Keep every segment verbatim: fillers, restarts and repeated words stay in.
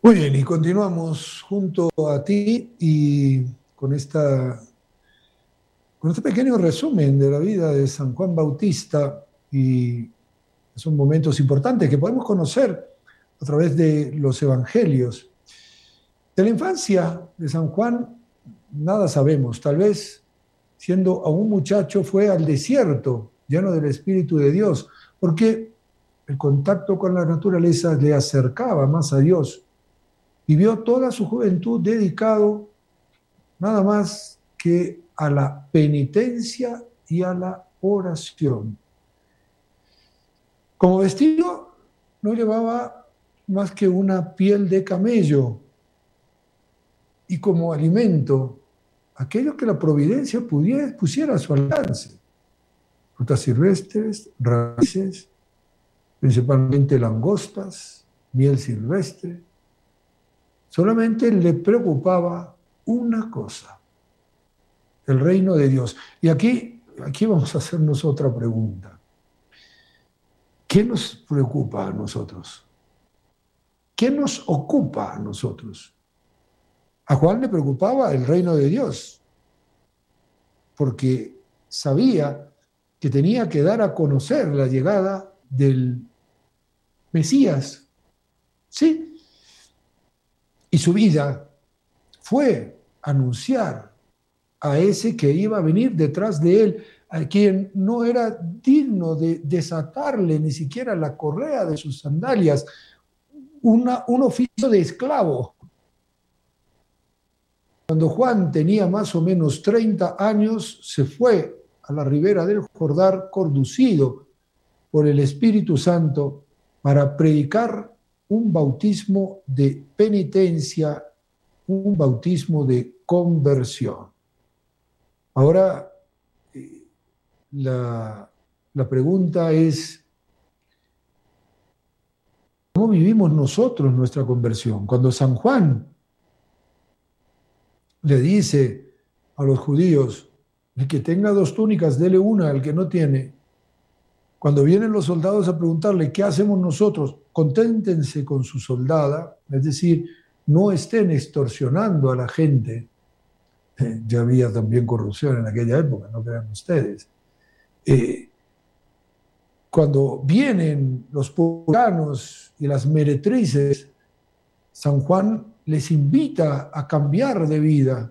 Muy bien, y continuamos junto a ti y con, esta, con este pequeño resumen de la vida de San Juan Bautista, y son momentos importantes que podemos conocer a través de los evangelios. De la infancia de San Juan nada sabemos. Tal vez siendo aún muchacho fue al desierto lleno del Espíritu de Dios, porque el contacto con la naturaleza le acercaba más a Dios. Vivió toda su juventud dedicado nada más que a la penitencia y a la oración. Como vestido no llevaba más que una piel de camello, y como alimento aquello que la providencia pudiera, pusiera a su alcance: frutas silvestres, raíces, principalmente langostas, miel silvestre. Solamente le preocupaba una cosa: el reino de Dios. Y aquí, aquí vamos a hacernos otra pregunta. ¿Qué nos preocupa a nosotros? ¿Qué nos ocupa a nosotros? A Juan le preocupaba el reino de Dios, porque sabía que tenía que dar a conocer la llegada del Mesías. Sí. Y su vida fue anunciar a ese que iba a venir detrás de él, a quien no era digno de desatarle ni siquiera la correa de sus sandalias, una, un oficio de esclavo. Cuando Juan tenía más o menos treinta años, se fue a la ribera del Jordán, conducido por el Espíritu Santo, para predicar un bautismo de penitencia, un bautismo de conversión. Ahora, la, la pregunta es: ¿cómo vivimos nosotros nuestra conversión? Cuando San Juan le dice a los judíos: el que tenga dos túnicas, dele una al que no tiene. Cuando vienen los soldados a preguntarle: ¿qué hacemos nosotros? Conténtense con su soldada, es decir, no estén extorsionando a la gente. Eh, ya había también corrupción en aquella época, no crean ustedes. Eh, cuando vienen los publicanos y las meretrices, San Juan les invita a cambiar de vida,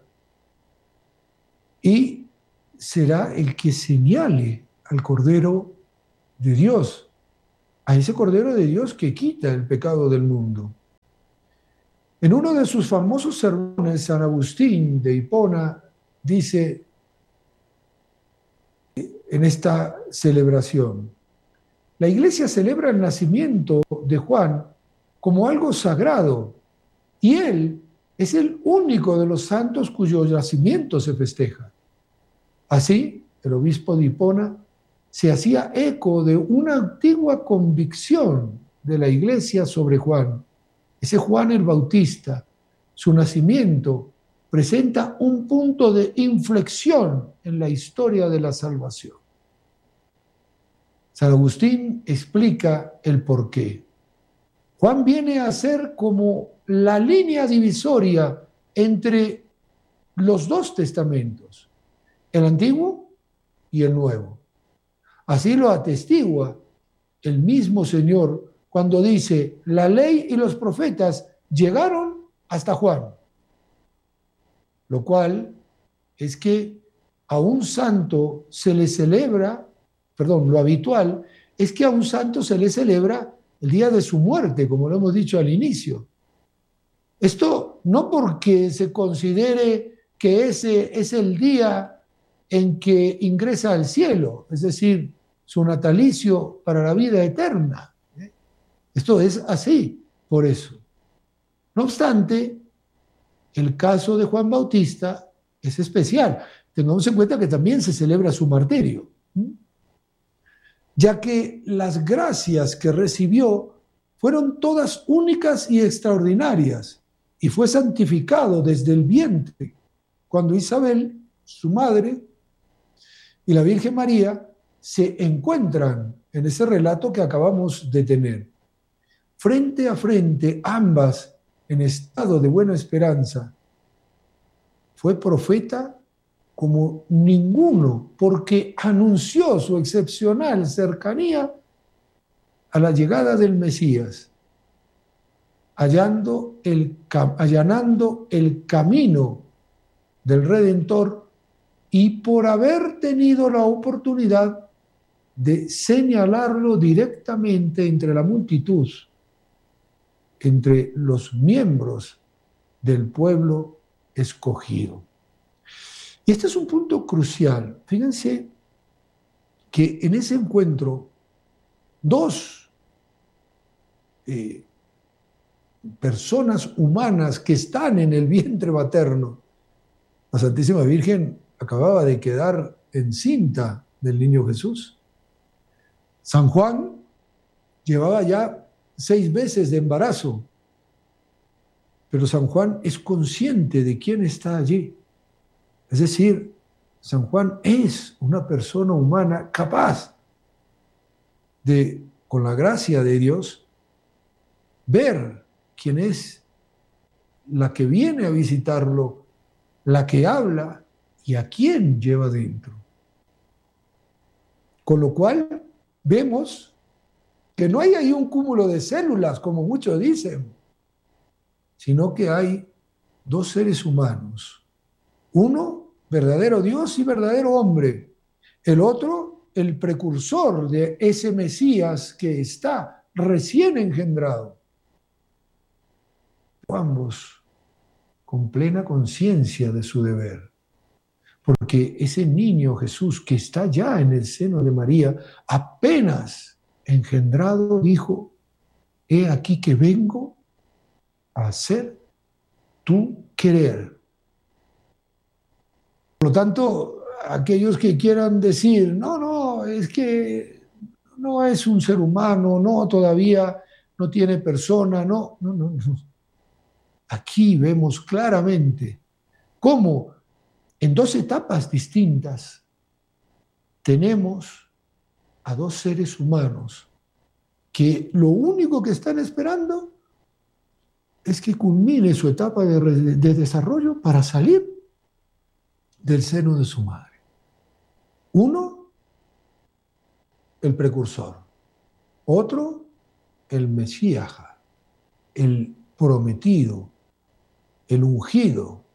y será el que señale al Cordero de Dios, a ese Cordero de Dios que quita el pecado del mundo. En uno de sus famosos sermones, San Agustín de Hipona dice en esta celebración: la Iglesia celebra el nacimiento de Juan como algo sagrado, y él es el único de los santos cuyo nacimiento se festeja. Así, el obispo de Hipona se hacía eco de una antigua convicción de la Iglesia sobre Juan. Ese Juan el Bautista, su nacimiento presenta un punto de inflexión en la historia de la salvación. San Agustín explica el porqué. Juan viene a ser como la línea divisoria entre los dos testamentos, el Antiguo y el Nuevo. Así lo atestigua el mismo Señor cuando dice: la ley y los profetas llegaron hasta Juan. Lo cual es que a un santo se le celebra, perdón, lo habitual es que a un santo se le celebra el día de su muerte, como lo hemos dicho al inicio. Esto no porque se considere que ese es el día en que ingresa al cielo, es decir, su natalicio para la vida eterna. Esto es así, por eso. No obstante, el caso de Juan Bautista es especial. Tengamos en cuenta que también se celebra su martirio, ya que las gracias que recibió fueron todas únicas y extraordinarias, y fue santificado desde el vientre, cuando Isabel, su madre, y la Virgen María se encuentran en ese relato que acabamos de tener. Frente a frente, ambas en estado de buena esperanza, fue profeta como ninguno, porque anunció su excepcional cercanía a la llegada del Mesías, hallando el, allanando el camino del Redentor, y por haber tenido la oportunidad de señalarlo directamente entre la multitud, entre los miembros del pueblo escogido. Y este es un punto crucial. Fíjense que en ese encuentro, dos eh, personas humanas que están en el vientre materno, la Santísima Virgen acababa de quedar encinta del niño Jesús. San Juan llevaba ya seis meses de embarazo, pero San Juan es consciente de quién está allí. Es decir, San Juan es una persona humana capaz de, con la gracia de Dios, ver quién es la que viene a visitarlo, la que habla y a quién lleva dentro. Con lo cual vemos que no hay ahí un cúmulo de células, como muchos dicen, sino que hay dos seres humanos. Uno, verdadero Dios y verdadero hombre. El otro, el precursor de ese Mesías que está recién engendrado. Ambos con plena conciencia de su deber. Porque ese niño Jesús que está ya en el seno de María, apenas engendrado, dijo: he aquí que vengo a hacer tu querer. Por lo tanto, aquellos que quieran decir, no, no, es que no es un ser humano, no, todavía no tiene persona, no, no, no, no. Aquí vemos claramente cómo en dos etapas distintas tenemos a dos seres humanos que lo único que están esperando es que culmine su etapa de, de desarrollo para salir del seno de su madre. Uno, el precursor. Otro, el Mesías, el prometido, el ungido,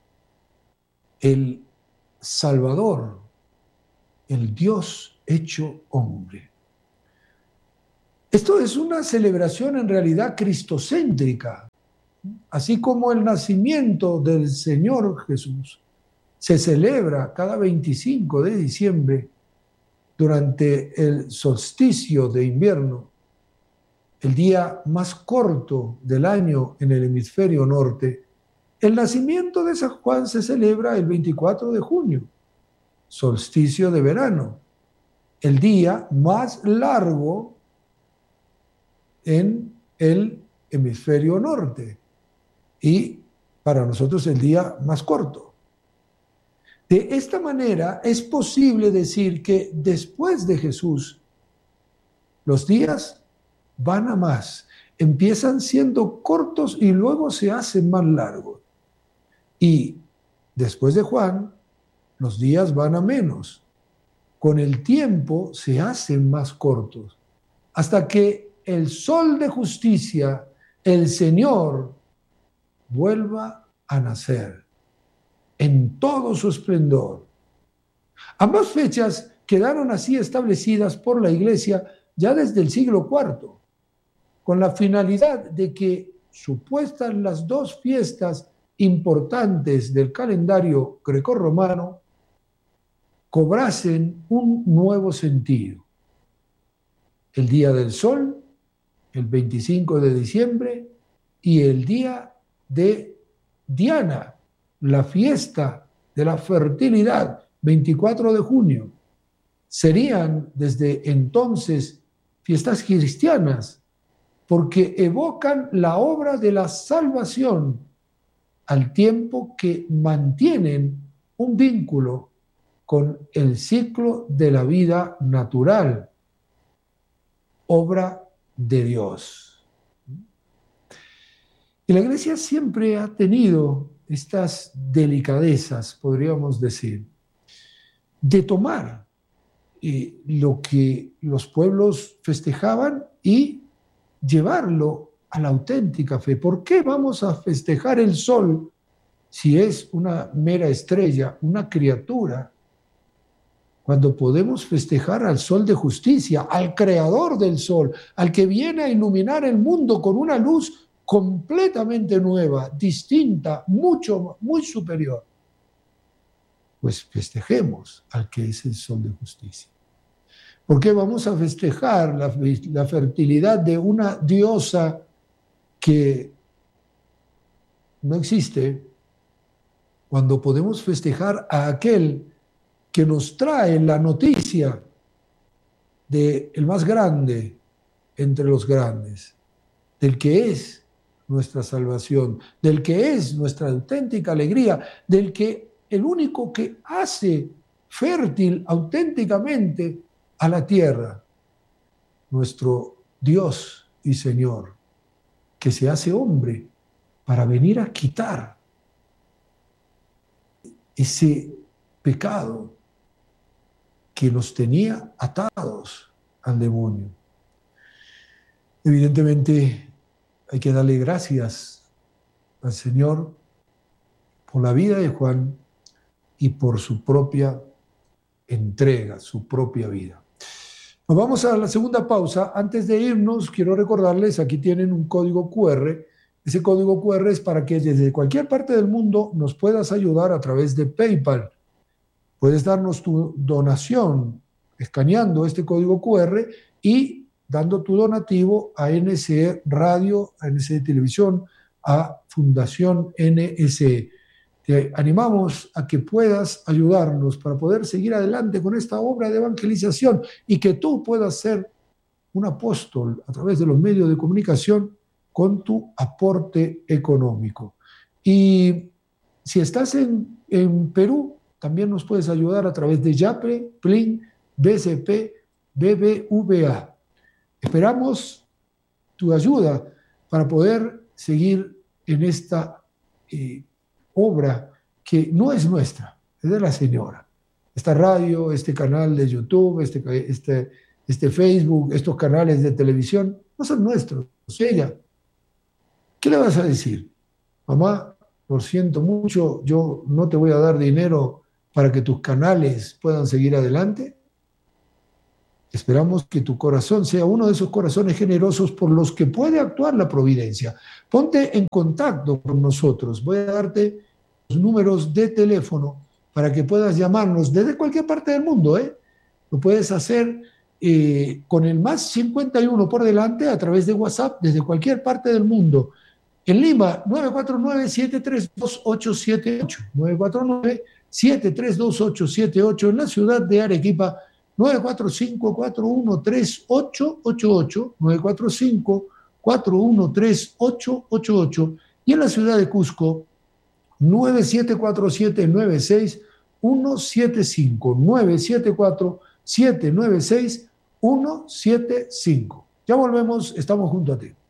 el Salvador, el Dios hecho hombre. Esto es una celebración en realidad cristocéntrica, así como el nacimiento del Señor Jesús se celebra cada veinticinco de diciembre durante el solsticio de invierno, el día más corto del año en el hemisferio norte. El nacimiento de San Juan se celebra el veinticuatro de junio, solsticio de verano, el día más largo en el hemisferio norte y para nosotros el día más corto. De esta manera es posible decir que después de Jesús los días van a más, empiezan siendo cortos y luego se hacen más largos. Y después de Juan, los días van a menos. Con el tiempo se hacen más cortos, hasta que el sol de justicia, el Señor, vuelva a nacer en todo su esplendor. Ambas fechas quedaron así establecidas por la Iglesia ya desde el siglo cuarto, con la finalidad de que supuestas las dos fiestas importantes del calendario grecorromano cobrasen un nuevo sentido. El Día del Sol, el veinticinco de diciembre, y el Día de Diana, la fiesta de la fertilidad, veinticuatro de junio. Serían desde entonces fiestas cristianas porque evocan la obra de la salvación al tiempo que mantienen un vínculo con el ciclo de la vida natural, obra de Dios. Y la Iglesia siempre ha tenido estas delicadezas, podríamos decir, de tomar eh, lo que los pueblos festejaban y llevarlo a la auténtica fe. ¿Por qué vamos a festejar el sol si es una mera estrella, una criatura, cuando podemos festejar al sol de justicia, al creador del sol, al que viene a iluminar el mundo con una luz completamente nueva, distinta, mucho, muy superior? Pues festejemos al que es el sol de justicia. ¿Por qué vamos a festejar la, la fertilidad de una diosa que no existe, cuando podemos festejar a aquel que nos trae la noticia de el más grande entre los grandes, del que es nuestra salvación, del que es nuestra auténtica alegría, del que el único que hace fértil auténticamente a la tierra, nuestro Dios y Señor, que se hace hombre para venir a quitar ese pecado que nos tenía atados al demonio. Evidentemente hay que darle gracias al Señor por la vida de Juan y por su propia entrega, su propia vida. Nos vamos a la segunda pausa. Antes de irnos, quiero recordarles, aquí tienen un código cu erre. Ese código cu erre es para que desde cualquier parte del mundo nos puedas ayudar a través de PayPal. Puedes darnos tu donación escaneando este código cu erre y dando tu donativo a N S E Radio, a N S E Televisión, a Fundación N S E. Te animamos a que puedas ayudarnos para poder seguir adelante con esta obra de evangelización y que tú puedas ser un apóstol a través de los medios de comunicación con tu aporte económico. Y si estás en, en Perú, también nos puedes ayudar a través de YAPE, PLIN, B C P, B B V A. Esperamos tu ayuda para poder seguir en esta eh, obra que no es nuestra, es de la Señora. Esta radio, este canal de YouTube, este, este, este Facebook, estos canales de televisión, no son nuestros, es ella. ¿Qué le vas a decir? Mamá, lo siento mucho, yo no te voy a dar dinero para que tus canales puedan seguir adelante. Esperamos que tu corazón sea uno de esos corazones generosos por los que puede actuar la providencia. Ponte en contacto con nosotros. Voy a darte los números de teléfono para que puedas llamarnos desde cualquier parte del mundo, ¿eh? Lo puedes hacer eh, con el más cincuenta y uno por delante a través de WhatsApp desde cualquier parte del mundo. En Lima, nueve cuatro nueve, siete tres dos, ocho siete ocho. nueve cuatro nueve, siete tres dos, ocho siete ocho. En la ciudad de Arequipa, nueve cuatro cinco, cuatro uno tres, ocho ocho ocho. nueve cuatro cinco, cuatro uno tres, ocho ocho ocho. Y en la ciudad de Cusco, nueve siete cuatro siete nueve seis uno siete cinco. nueve siete cuatro siete nueve seis uno siete cinco. Ya volvemos, estamos junto a ti.